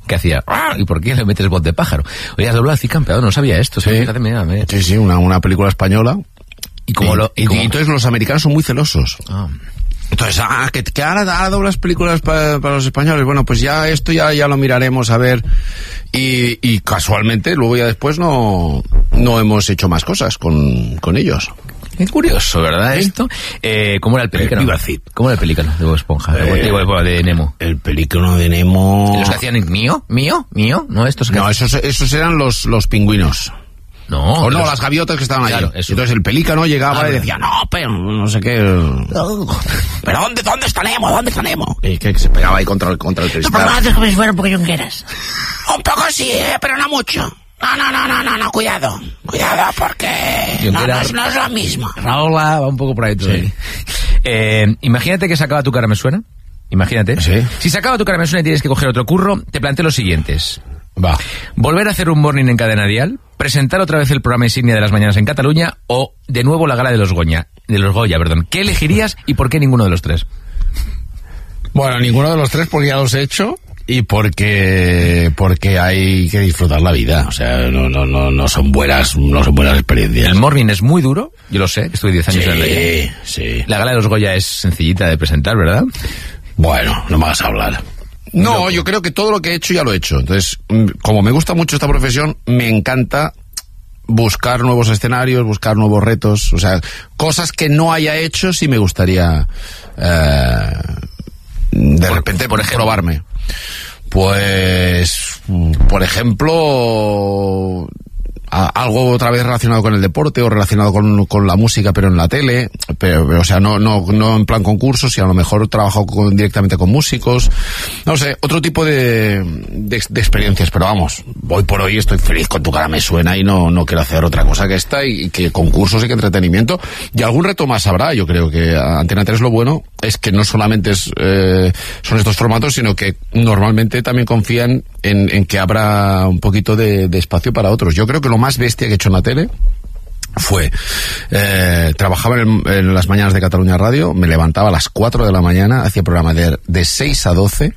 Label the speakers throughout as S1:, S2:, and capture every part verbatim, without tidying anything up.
S1: que hacía, ¿y por qué le metes voz de pájaro? Oye, has doblado al Cicampeador, no sabía esto.
S2: Sí,
S1: fíjate, mira, mira.
S2: sí, sí, una, una película española.
S1: Y como
S2: y,
S1: lo, y,
S2: y,
S1: como...
S2: y entonces los americanos son muy celosos.
S1: Ah.
S2: Entonces, ah, que, que ahora, ahora doblas películas para, para los españoles. Bueno, pues ya esto ya, ya lo miraremos a ver. Y, y casualmente, luego ya después no, no hemos hecho más cosas con, con ellos.
S1: Qué curioso, ¿verdad? ¿Sí? Esto. Eh, ¿Cómo era el pelícano?
S2: Eh,
S1: ¿Cómo era el pelícano de Bob Esponja?
S2: Eh,
S1: de, de Nemo.
S2: El pelícano de Nemo.
S1: ¿Los que hacían mío? ¿Mío? ¿Mío? No, estos que...
S2: No, esos, esos eran los, los pingüinos.
S1: No,
S2: o no,
S1: los...
S2: las gaviotas que estaban
S1: claro,
S2: allí.
S1: eso.
S2: Entonces el pelícano llegaba
S1: ah,
S2: y decía, no, pero no sé qué. ¿Pero dónde, dónde está Nemo? ¿Dónde está Nemo? Y que, que se pegaba ahí contra el, contra el cristal.
S3: No, pero que fuera un poco yungueras.
S2: Un poco sí, eh, pero no mucho. No, no, no, no, no, no, cuidado. Cuidado porque no, no, es, no es lo mismo.
S1: Raúl va un poco por ahí todo. Sí. Eh, imagínate que se acaba Tu cara me suena. Imagínate.
S2: Sí.
S1: Si se acaba Tu cara me suena y tienes que coger otro curro, te planteo los siguientes.
S2: Va.
S1: Volver a hacer un morning en Cadena Dial, presentar otra vez el programa insignia de las mañanas en Cataluña o de nuevo la gala de los Goya, de los Goya, perdón. ¿Qué elegirías y por qué ninguno de los tres?
S2: Bueno, ninguno de los tres porque ya los he hecho y porque porque hay que disfrutar la vida. O sea, no no no no son buenas no son buenas experiencias.
S1: El morning es muy duro, yo lo sé, estuve diez años
S2: sí,
S1: en el
S2: sí.
S1: La gala de los Goya es sencillita de presentar, ¿verdad?
S2: Bueno, no me vas a hablar. No, yo creo que todo lo que he hecho ya lo he hecho. Entonces, como me gusta mucho esta profesión, me encanta buscar nuevos escenarios, buscar nuevos retos. O sea, cosas que no haya hecho sí me gustaría eh, de
S1: por,
S2: repente
S1: por ejemplo,
S2: probarme. Pues, por ejemplo, a, algo otra vez relacionado con el deporte o relacionado con, con la música, pero en la tele, pero, o sea, no, no, no en plan concursos, sino a lo mejor trabajo con, directamente con músicos, no sé, otro tipo de, de, de experiencias, pero vamos, hoy por hoy estoy feliz con Tu cara me suena y no, no quiero hacer otra cosa que esta y, y que concursos y que entretenimiento, y algún reto más habrá. Yo creo que Antena tres lo bueno es que no solamente es, eh, son estos formatos, sino que normalmente también confían en, en que habrá un poquito de, de espacio para otros. Yo creo que lo más bestia que he hecho en la tele fue, eh, trabajaba en, el, en las mañanas de Cataluña Radio, me levantaba a las cuatro de la mañana, hacía programa de, de seis a doce,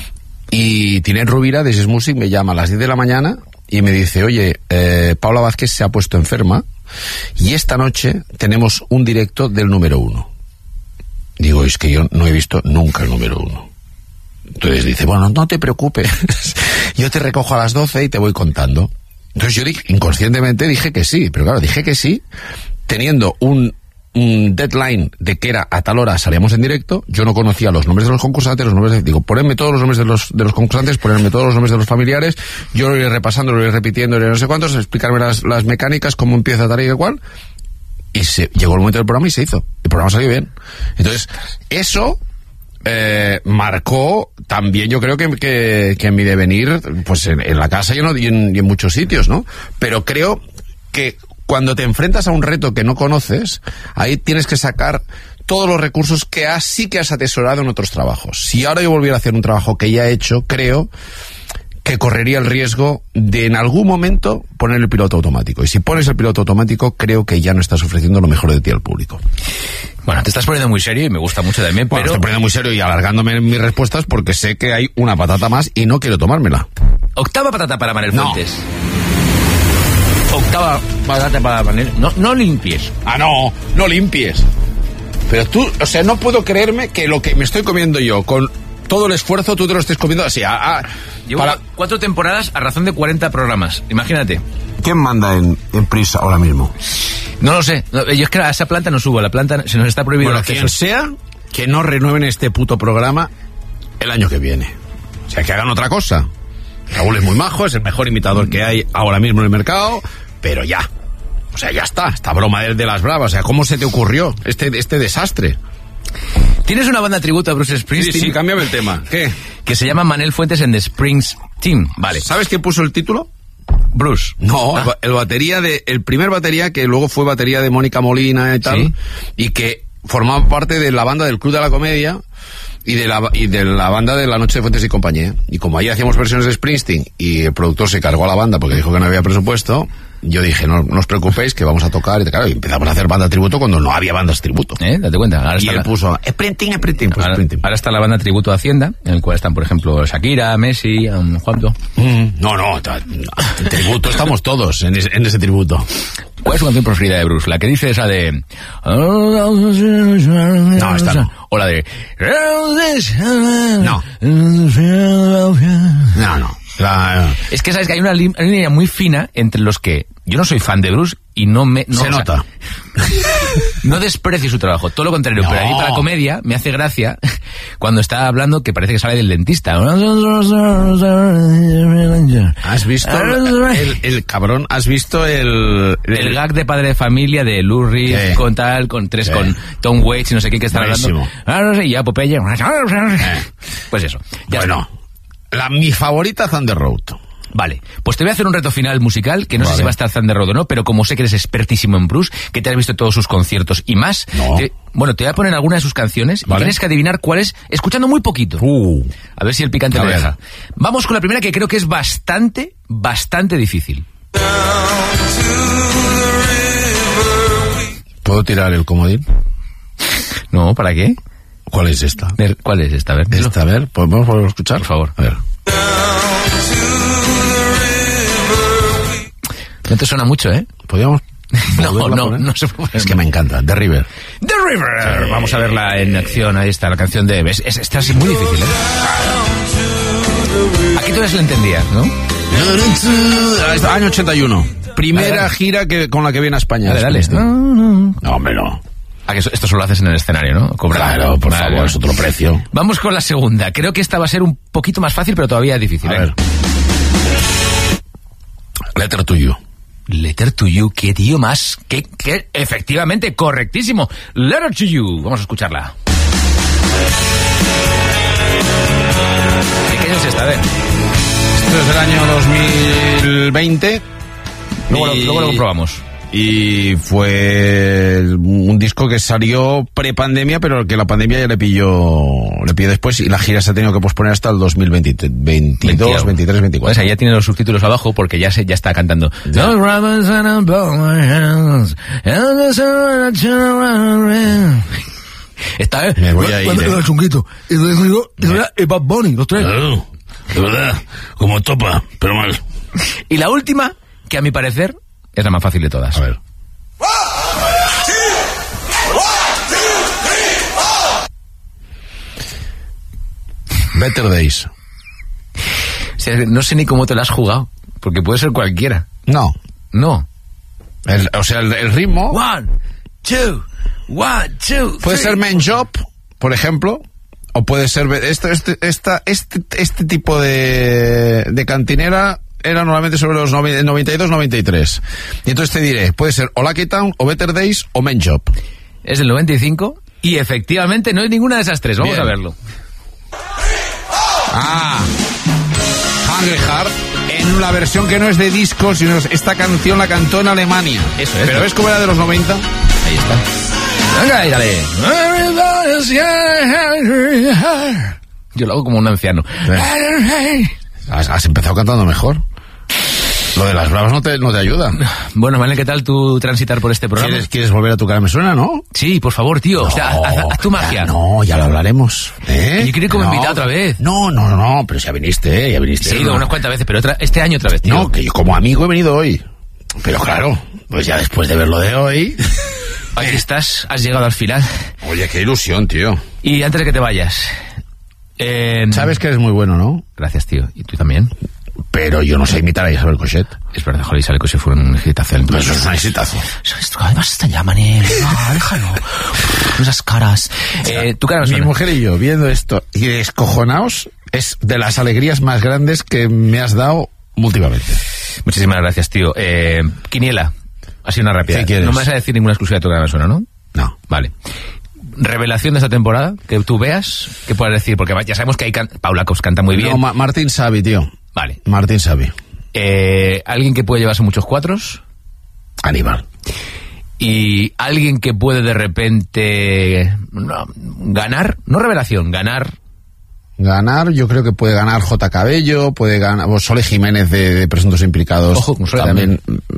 S2: y Tinén Rovira de Six Music me llama a las diez de la mañana y me dice, oye, eh, Paula Vázquez se ha puesto enferma y esta noche tenemos un directo del número uno. Digo, es que yo no he visto nunca el número uno. Entonces dice, bueno, no te preocupes, yo te recojo a las doce y te voy contando. Entonces yo dije, inconscientemente dije que sí, pero claro, dije que sí, teniendo un, un deadline de que era a tal hora salíamos en directo. Yo no conocía los nombres de los concursantes, los nombres de, digo, ponedme todos los nombres de los, de los concursantes, ponedme todos los nombres de los familiares, yo lo iré repasando, lo iré repitiendo, lo iré no sé cuántos, explicarme las, las mecánicas, cómo empieza tal y cual, y se, llegó el momento del programa y se hizo, el programa salió bien. Entonces, eso... Eh, marcó también, yo creo que, que, que en mi devenir, pues en, en la casa y en, y, en, y en muchos sitios, ¿no? Pero creo que cuando te enfrentas a un reto que no conoces, ahí tienes que sacar todos los recursos que has, sí que has atesorado en otros trabajos. Si ahora yo volviera a hacer un trabajo que ya he hecho, creo que correría el riesgo de en algún momento poner el piloto automático. Y si pones el piloto automático, creo que ya no estás ofreciendo lo mejor de ti al público.
S1: Bueno, te estás poniendo muy serio y me gusta mucho también,
S2: bueno,
S1: pero...
S2: estoy poniendo muy serio y alargándome en mis respuestas porque sé que hay una patata más y no quiero tomármela.
S1: Octava patata para Manel
S2: no.
S1: Fuentes. Octava patata para Manel... No, no limpies.
S2: Ah, no, no limpies. Pero tú, o sea, no puedo creerme que lo que me estoy comiendo yo con todo el esfuerzo tú te lo estés comiendo así. A, a,
S1: Llevo
S2: para...
S1: cuatro temporadas a razón de cuarenta programas, imagínate.
S2: ¿Quién manda en, en Prisa ahora mismo?
S1: No lo sé, no, yo es que a esa planta no subo, a la planta se nos está prohibido
S2: bueno,
S1: el acceso.
S2: Quien sea, que no renueven este puto programa el año que viene. O sea, que hagan otra cosa. Raúl es muy majo, es el mejor imitador que hay ahora mismo en el mercado, pero ya. O sea, ya está, esta broma de, de las bravas. O sea, ¿cómo se te ocurrió este, este desastre?
S1: Tienes una banda tributo a Bruce Springsteen.
S2: Sí, sí, cámbiame el tema. ¿Qué?
S1: Que se llama Manel Fuentes and the Springs Team. Vale.
S2: ¿Sabes quién puso el título?
S1: Bruce.
S2: No,
S1: ah.
S2: el, el batería de, el primer batería que luego fue batería de Mónica Molina y tal, ¿sí? Y que formaba parte de la banda del Club de la Comedia y de la, y de la banda de La Noche de Fuentes y Compañía. Y como ahí hacíamos versiones de Springsteen y el productor se cargó a la banda porque dijo que no había presupuesto, yo dije, no, no os preocupéis que vamos a tocar, y claro, y empezamos a hacer banda tributo cuando no había bandas tributo.
S1: ¿Eh? Date cuenta. Ahora
S2: Y
S1: está
S2: él
S1: la...
S2: puso, sprinting, sprinting, pues
S1: Ahora,
S2: sprinting.
S1: ahora está la banda tributo a Hacienda, en el cual están, por ejemplo, Shakira, Messi, um, Juanto.
S2: Mm, no, no, ta- en tributo estamos todos en ese, en ese tributo.
S1: ¿Cuál es su canción preferida de Bruce? La que dice esa de...
S2: No, esta no.
S1: O la de...
S2: No. No, no. La,
S1: Es que sabes que hay una, li- hay una línea muy fina entre los que... Yo no soy fan de Bruce y no me... No,
S2: se
S1: o sea,
S2: nota.
S1: no desprecio su trabajo, todo lo contrario,
S2: No.
S1: pero a mí para la comedia me hace gracia cuando está hablando que parece que sale del dentista.
S2: ¿Has visto el, el, el cabrón? ¿Has visto el...
S1: El gag de Padre de Familia de Lou Reed
S2: Sí.
S1: con tal, con tres,
S2: Sí.
S1: con Tom Waits y no sé qué que están
S2: Buenísimo.
S1: hablando. Y ya Popeye. Pues eso. Ya
S2: Bueno,
S1: está.
S2: la, mi favorita, Thunder Road.
S1: Vale, pues te voy a hacer un reto final musical, que no sé
S2: Vale.
S1: si va a estar Thunder Road o no, pero como sé que eres expertísimo en Bruce, que te has visto todos sus conciertos y más,
S2: No.
S1: te- bueno, te voy a poner alguna de sus canciones
S2: Vale.
S1: y tienes que adivinar cuál es, escuchando muy poquito.
S2: Uh.
S1: A ver si el picante
S2: A
S1: me
S2: ver.
S1: deja. Vamos con la primera, que creo que es bastante, bastante difícil.
S2: ¿Puedo tirar el comodín?
S1: No, ¿para qué?
S2: ¿Cuál es esta?
S1: Ver, ¿cuál es esta? A ver, dilo.
S2: Esta, a ver, ¿podemos volver a escuchar?
S1: Por favor.
S2: A ver.
S1: No te suena mucho, ¿eh?
S2: ¿Podríamos
S1: No,
S2: volverla a
S1: no,
S2: poner?
S1: no se puede.
S2: Es que me encanta, The River.
S1: The River. Vamos a verla en acción. Ahí está la canción de... Es, es- esta es muy difícil, ¿eh? Aquí tú la entendías, ¿no?
S2: Ah, está, año ochenta y uno. Primera
S1: Dale, dale.
S2: gira que, con la que viene a España.
S1: Dale, dale.
S2: Springsteen.
S1: No, no.
S2: No, hombre, no.
S1: Ah, que eso- esto solo lo haces en el escenario, ¿no? Cobrar.
S2: Claro, por
S1: Vale,
S2: favor,
S1: vale.
S2: es otro precio.
S1: Vamos con la segunda. Creo que esta va a ser un poquito más fácil, pero todavía es difícil.
S2: A
S1: ¿eh?
S2: ver. Letter to You.
S1: Letter to You, qué tío más. Que, que efectivamente, correctísimo. Letter to You. Vamos a escucharla. ¿Qué año es esta? A ver.
S2: Esto es del año dos mil veinte.
S1: Luego, lo-
S2: Y-
S1: luego lo comprobamos.
S2: Y fue el- un disco que salió pre-pandemia, pero que la pandemia ya le pilló le pilló después, y la gira se ha tenido que posponer hasta el dos mil veinte, veintidós, veintitrés, veinticuatro.
S1: Pues ahí ya tiene los subtítulos abajo porque ya se ya está cantando.
S2: Ya.
S1: Está, ¿eh?
S2: Me voy a ir,
S1: Cuando
S2: eh.
S1: era chunguito. Y luego era Bad Bunny, los tres.
S2: Claro, de verdad, como topa, pero mal.
S1: Y la última, que a mi parecer es la más fácil de todas.
S2: A ver. Better Days.
S1: O sea, no sé ni cómo te la has jugado, porque puede ser cualquiera.
S2: No.
S1: No.
S2: El- o sea, el, el ritmo
S1: One, two, one, two,
S2: puede
S1: three.
S2: ser Man Job, por ejemplo, o puede ser este este esta, este este tipo de, de cantinera era normalmente sobre los noven- noventa y dos noventa y tres. Y entonces te diré, puede ser o Lucky Town, o Better Days, o Man Job.
S1: Es del noventa y cinco y efectivamente no hay ninguna de esas tres. Vamos
S2: Bien.
S1: a verlo.
S2: Ah, Hungry Heart, en la versión que no es de disco, sino es- esta canción la cantó en Alemania.
S1: Eso es.
S2: Pero ¿ves cómo era de los noventa?
S1: Ahí está. Venga, ahí, dale. Yo lo hago como un anciano.
S2: Has, has empezado cantando mejor. Lo de las bravas no te, no te ayuda.
S1: Bueno, Manel, ¿qué tal tu transitar por este programa?
S2: ¿Quieres, ¿Quieres volver a tu cara me suena, no?
S1: Sí, por favor, tío. O sea, haz, haz- haz tu magia.
S2: Ya, no, ya lo hablaremos. ¿eh?
S1: Yo quiero ir como
S2: No.
S1: invitado otra vez.
S2: No, no, no, no, pero ya viniste, ¿eh? Ya viniste.
S1: Sí, he ido
S2: no.
S1: unas cuantas veces, pero otra, este año otra vez, tío.
S2: No, que yo como amigo he venido hoy. Pero claro, pues ya después de ver lo de hoy...
S1: Aquí estás, has llegado al final.
S2: Oye, qué ilusión, tío.
S1: Y antes de que te vayas... eh,
S2: Sabes que eres muy bueno, ¿no?
S1: Gracias, tío. ¿Y tú también?
S2: Pero yo no sé imitar a Isabel Cochet.
S1: Es verdad, joder, Isabel Cochet fue un hitazo. el-
S2: Pero eso es un exitazo.
S1: Además está ya, Manel. No, déjalo. Esas caras. Eh, ¿Tu cara me
S2: Mi
S1: suena?
S2: mujer y yo, viendo esto y descojonaos, es de las alegrías más grandes que me has dado últimamente.
S1: Muchísimas gracias, tío. Eh, Quiniela. Ha sido una rápida.
S2: ¿Qué quieres?
S1: No me vas a decir ninguna exclusiva de tu cara me suena, ¿no?
S2: No.
S1: Vale. Revelación de esta temporada, que tú veas, ¿qué puedes decir? Porque ya sabemos que hay can- Paula Cos canta muy bien.
S2: No, Ma- Martín Savi, tío.
S1: Vale.
S2: Martín Savi.
S1: Eh, alguien que puede llevarse muchos cuatros.
S2: Aníbal.
S1: Y alguien que puede de repente no, ganar, no revelación, ganar.
S2: Ganar, yo creo que puede ganar J. Cabello, puede ganar o Sole Jiménez de, de Presuntos Implicados.
S1: Ojo, con Sole
S2: también.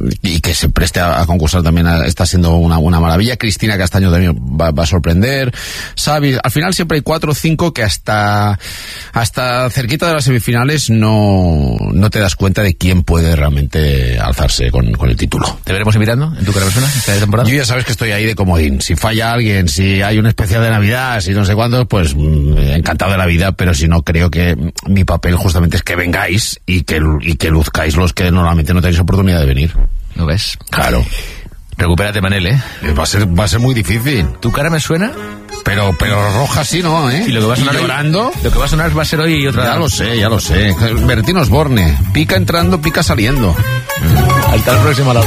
S2: y que se preste a, a concursar también a, está siendo una, una maravilla. Cristina Castaño también va, va a sorprender. Xavi, al final siempre hay cuatro o cinco que hasta hasta cerquita de las semifinales no, no te das cuenta de quién puede realmente alzarse con, con el título.
S1: ¿Te veremos invitando en tu cara persona esta temporada?
S2: Yo ya sabes que estoy ahí de comodín. Si falla alguien, si hay un especial de Navidad, si no sé cuándo, pues encantado de la vida, pero si no, creo que mi papel justamente es que vengáis y que, y que luzcáis los que normalmente no tenéis oportunidad de venir.
S1: ¿Lo ves?
S2: Claro.
S1: Recupérate, Manel, ¿eh?
S2: Va a ser, va a ser muy difícil.
S1: ¿Tu cara me suena?
S2: Pero, pero roja sí, ¿no? ¿Eh?
S1: Y lo que va a sonar
S2: ¿Y llorando?
S1: Hoy, lo que va a sonar va a ser hoy y otra.
S2: Ya lo sé, ya lo sé. Bertín Osborne. Pica entrando, pica saliendo.
S1: Hasta la próxima, la